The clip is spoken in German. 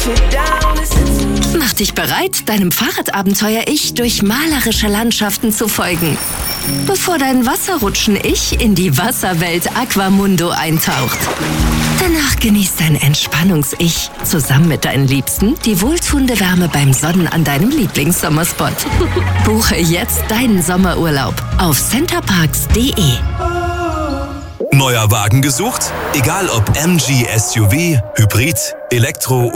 Mach dich bereit, deinem Fahrradabenteuer-Ich durch malerische Landschaften zu folgen, bevor dein Wasserrutschen-Ich in die Wasserwelt Aquamundo eintaucht. Danach genießt dein Entspannungs-Ich zusammen mit deinen Liebsten die wohltuende Wärme beim Sonnen an deinem Lieblingssommerspot. Buche jetzt deinen Sommerurlaub auf centerparks.de. Neuer Wagen gesucht? Egal ob MG, SUV, Hybrid, Elektro